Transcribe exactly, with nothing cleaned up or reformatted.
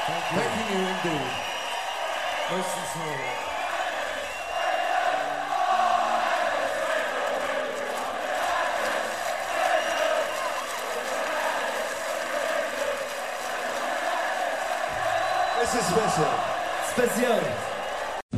Thank you. Thanking you indeed. Most sincerely. This is special. Spécial.